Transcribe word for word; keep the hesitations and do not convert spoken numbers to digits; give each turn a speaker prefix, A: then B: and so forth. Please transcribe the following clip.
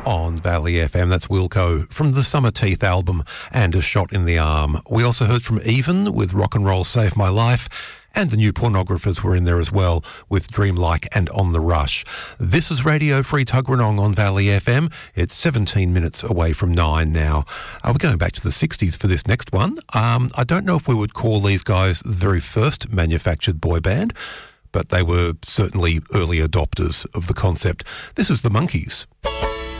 A: on Valley F M. That's Wilco from the Summer Teeth album and A Shot in the Arm. We also heard from Even with Rock and Roll Saved My Life, and the New Pornographers were in there as well with Dreamlike and On the Rush. This is Radio Free Tuggeranong on Valley F M. It's seventeen minutes away from nine now. Uh, we're going back to the sixties for this next one. Um, I don't know if we would call these guys the very first manufactured boy band, but they were certainly early adopters of the concept. This is the Monkees.